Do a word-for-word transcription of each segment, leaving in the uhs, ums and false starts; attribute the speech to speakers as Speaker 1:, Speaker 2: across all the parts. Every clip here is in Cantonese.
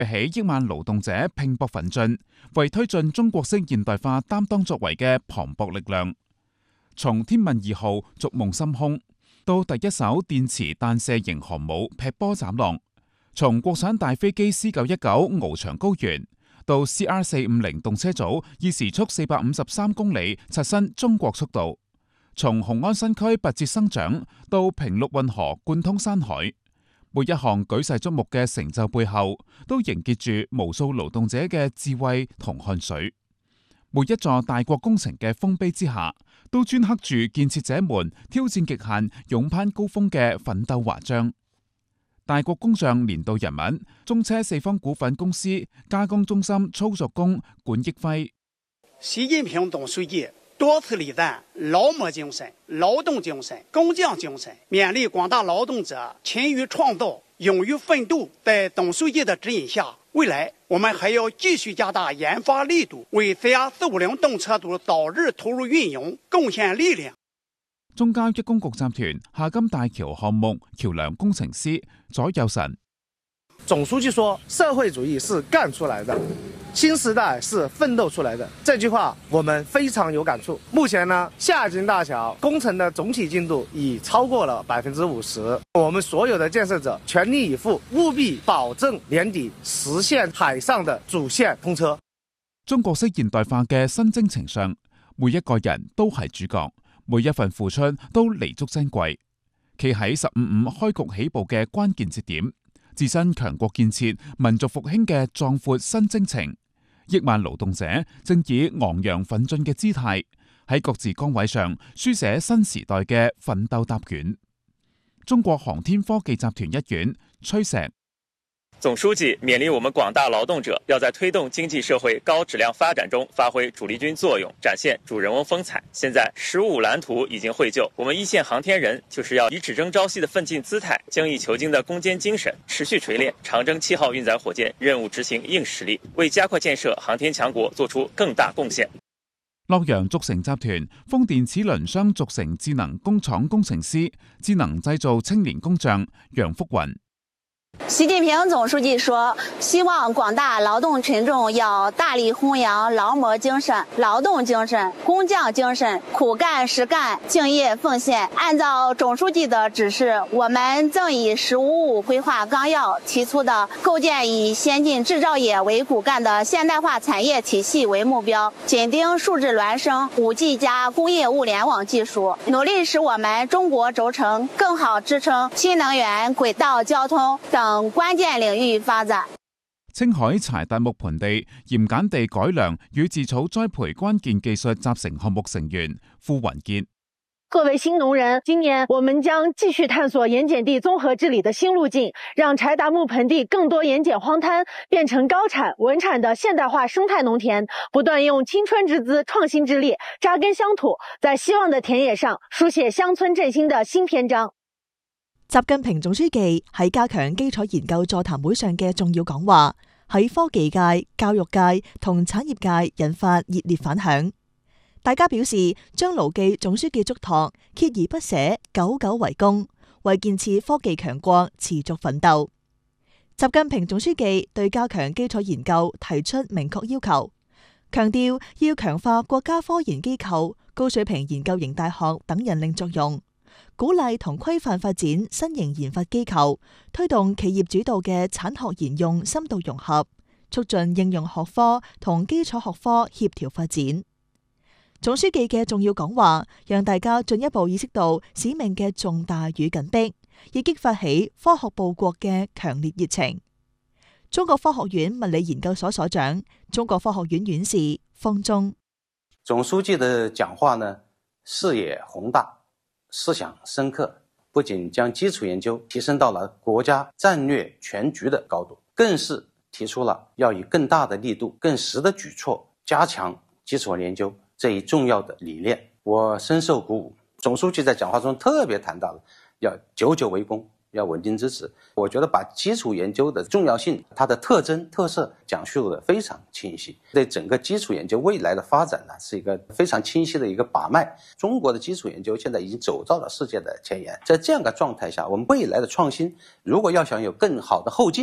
Speaker 1: 比起億萬勞動者拼搏奮進，為推進中國式現代化擔當作為嘅磅礴力量。從天問二號逐夢深空，到第一艘電磁彈射型航母劈波斬浪，從國產大飛機 C 九一九翱翔高原，到 C R 四五零動車組以時速四百五十三公里刷新中國速度，從雄安新區拔節生長，到平陸運河貫通山海。每一項舉世矚目嘅成就背後，都凝結住無數勞動者嘅智慧同汗水。每一座大國工程嘅豐碑之下，都鐫刻住建設者們挑戰極限、勇攀高峰嘅奮鬥華章。大國工匠年度人物，中車四方股份公司加工中心操作工管益輝。
Speaker 2: 習近平總書記多次禮讚勞模精神、勞動精神、工匠精神，勉勵廣大勞動者勤於創造、勇於奮鬥。在董書記的指引下，未來我們還要繼續加大研發力度，為 C R 四五零動車組早日投入運營貢獻力量。
Speaker 1: 中交一工局集團夏金大橋項目橋梁工程師左右神。
Speaker 3: 總書記說，社會主義是幹出來的，新時代是奮鬥出來的，這句話我們非常有感觸。目前呢，夏金大橋工程的總體進度已超過了百分之五十，我們所有的建設者全力以赴，務必保證年底實現海上的主線通車。
Speaker 1: 中國式現代化嘅新征程上，每一個人都係主角，每一份付出都彌足珍貴。企喺十五五開局起步嘅關鍵節點，自身強國建設、民族復興嘅壯闊新征程，億萬勞動者正以昂揚奮進嘅姿態，喺各自崗位上書寫新時代嘅奮鬥答卷。中國航天科技集團一員崔石。
Speaker 4: 總書記勉勵我們廣大勞動者，要在推動經濟社會高質量發展中發揮主力軍作用，展現主人翁風采。現在十五五藍圖已經繪就，我們一線航天人就是要以只爭朝夕的奮進姿態、精益求精的攻堅精神，持續錘煉長征七號運載火箭任務執行硬實力，為加快建設航天強國做出更大貢獻。
Speaker 1: 洛陽軸承集團風電齒輪雙軸承智能工廠工程師、智能製造青年工匠楊福雲。
Speaker 5: 習近平總書記說，希望廣大勞動群眾要大力弘揚勞模精神、勞動精神、工匠精神，苦幹實幹、敬業奉獻。按照總書記的指示，我們正以“十五五”規劃綱要提出的構建以先進製造業為骨幹的現代化產業體系為目標，緊盯數字孿生、五 G 加工業物聯網技術，努力使我們中國軸承更好支撐新能源、軌道交通等關鍵領域發展。
Speaker 1: 青海柴達木盆地鹽鹼地改良與自草栽培關鍵技術集成項目成員傅雲傑。
Speaker 6: 各位新農人，今年我們將繼續探索鹽鹼地綜合治理的新路徑，讓柴達木盆地更多鹽鹼荒灘變成高產穩產的現代化生態農田，不斷用青春之姿、創新之力扎根鄉土，在希望的田野上書寫鄉村振興的新篇章。
Speaker 7: 習近平總書記喺加強基礎研究座談會上嘅重要講話，喺科技界、教育界同產業界引發熱烈反響。大家表示將牢記總書記囑託，鍥而不捨，久久為功，為建設科技強國持續奮鬥。習近平總書記對加強基礎研究提出明確要求，強調要強化國家科研機構、高水平研究型大學等引領作用，鼓勵同規範發展新型研發機構，推動企業主導嘅產學研用深度融合，促進應用學科同基礎學科協調發展。總書記嘅重要講話，讓大家進一步意識到使命嘅重大與緊迫，亦激發起科學報國嘅強烈熱情。中國科學院物理研究所所長、中國科學院院士方忠。
Speaker 8: 總書記的講話呢，視野宏大，思想深刻，不僅將基礎研究提升到了國家戰略全局的高度，更是提出了要以更大的力度、更實的舉措加強基礎研究這一重要的理念。我深受鼓舞。總書記在講話中特別談到了要久久為功，要穩定支持。我覺得把基礎研究的重要性、它的特徵特色講述得非常清晰，對整個基礎研究未來的發展呢，是一個非常清晰的一個把脈。中國的基礎研究現在已經走到了世界的前沿，在這樣的狀態下，我們未來的創新如果要想有更好的後勁，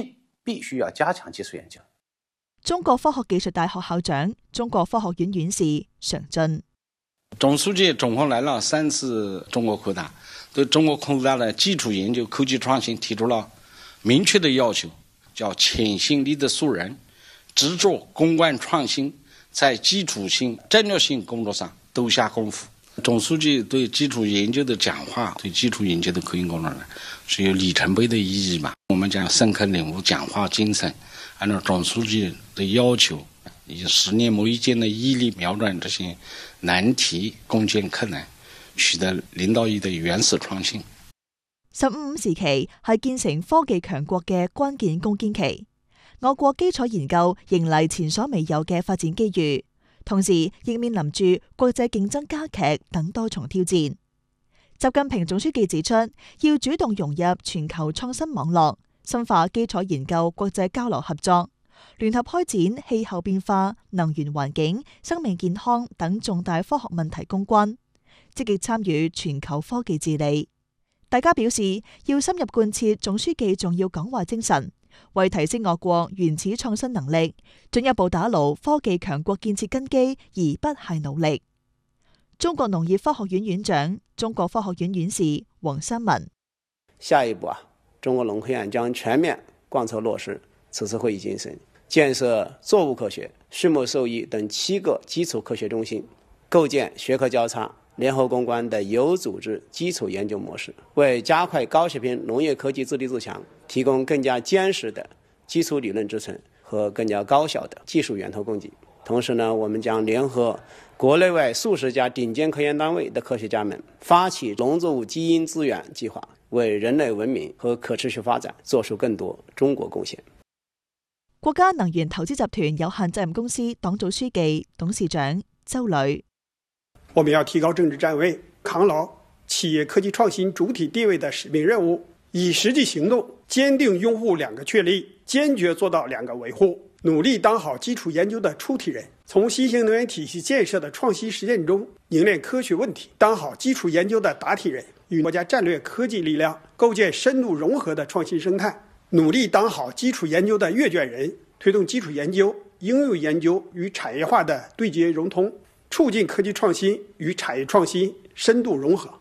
Speaker 8: 必須要加強基礎研究。
Speaker 7: 中國科學技術大學校長、中國科學院院士常進。
Speaker 9: 總書記總共來了三次中國科大，對中國科大的基礎研究、科技創新提出了明確的要求，叫潛心立德樹人，執着攻關創新，在基礎性、戰略性工作上都下功夫。總書記對基礎研究的講話，對基礎研究的科研工作呢，是有里程碑的意義嘛。我們講深刻領悟講話精神，按照總書記的要求，以十年磨一劍的毅力，瞄準這些難題，攻堅克難，取得領導意義的原始創新。
Speaker 7: 十五五時期係建成科技強國嘅關鍵攻堅期，我國基礎研究迎嚟前所未有嘅發展機遇，同時亦面臨住國際競爭加劇等多重挑戰。習近平總書記指出，要主動融入全球創新網絡，深化基礎研究國際交流合作，聯合開展氣候變化、能源環境、生命健康等重大科學問題攻關，積極參與全球科技治理。大家表示要深入貫徹總書記重要講話精神，為提升我國原始創新能力，進一步打牢科技強國建設根基而不懈努力。中國農業科學院院長、中國科學院院士黃三文。
Speaker 10: 下一步啊，中國農科院將全面貫徹落實此次會議精神，建設作物科學、畜牧獸醫等七個基礎科學中心，構建學科交叉、聯合攻關的有組織基礎研究模式，為加快高水平農業科技自立自強提供更加堅實的基礎理論支撐和更加高效的技術源頭供給。同時呢，我們將聯合國內外數十家頂尖科研單位的科學家們，發起農作物基因資源計劃，為人類文明和可持續發展做出更多中國貢獻。
Speaker 7: 國家能源投資集團有限責任公司黨組書記、董事長周磊。
Speaker 2: 我們要提高政治站位，扛牢企業科技創新主體地位的使命任務，以實際行動堅定擁護兩個確立，堅決做到兩個維護，努力當好基礎研究的出題人，從新型能源體系建設的創新實踐中凝練科學問題，當好基礎研究的答題人，與國家戰略科技力量構建深度融合的創新生態，努力當好基礎研究的閱卷人，推動基礎研究、應用研究與產業化的對接融通，促進科技創新與產業創新深度融合。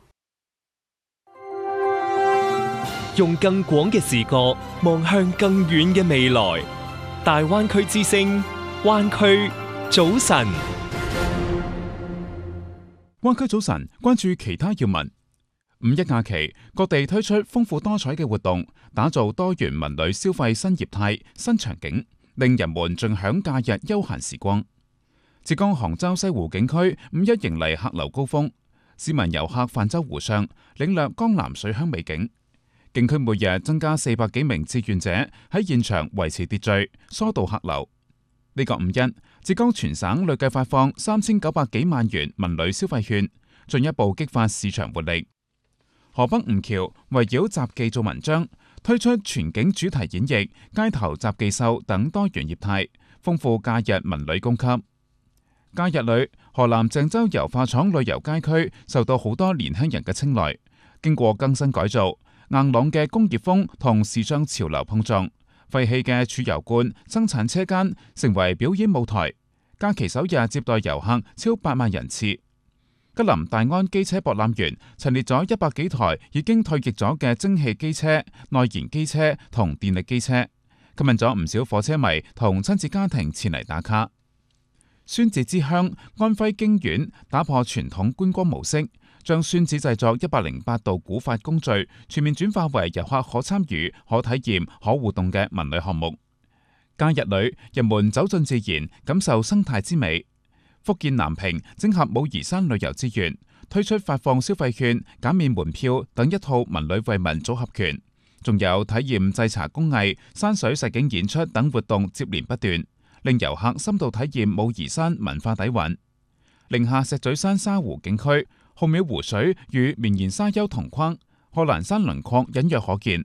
Speaker 11: 用更廣嘅視角望向更遠嘅未來。大灣區之聲，灣區早晨。
Speaker 1: 灣區早晨，關注其他要聞。五一假期，各地推出豐富多彩嘅活動，打造多元文旅消費新業態、新場景，令人們盡享假日休閒時光。浙江杭州西湖景區五一迎嚟客流高峰，市民遊客泛舟湖上，領略江南水鄉美景。景區每日增加四百幾名志願者喺現場維持秩序，疏導客流。呢、這個五一，浙江全省累計發放三千九百幾萬元文旅消費券，進一步激發市場活力。河北吳橋圍繞雜技做文章，推出全景主題演繹、街頭雜技秀等多元業態，豐富假日文旅供給。假日裏，河南鄭州油化廠旅遊街區受到好多年輕人嘅青睞，經過更新改造，硬朗嘅工業風同時尚潮流碰撞，廢棄嘅儲油罐、生產車間成為表演舞台。假期首日接待遊客超八萬人次。吉林大安機車博覽園陳列咗一百幾台已經退役咗嘅蒸汽機車、內燃機車同電力機車，吸引咗唔少火車迷同親子家庭前嚟打卡。酸子之鄉安徽京縣打破傳統觀光模式，將酸子製作一百零八道古法工序全面轉化為遊客可參與、可體驗、可互動嘅文旅項目。假日裏，人們走進自然，感受生態之美。福建南平整合武夷山旅遊資源，推出發放消費券、減免門票等一套文旅惠民組合拳，仲有體驗製茶工藝、山水實景演出等活動接連不斷，令遊客深度體驗武夷山文化底蘊。寧夏石嘴山沙湖景區，浩渺湖水與綿延沙丘同框，賀蘭山輪廓隱約可見。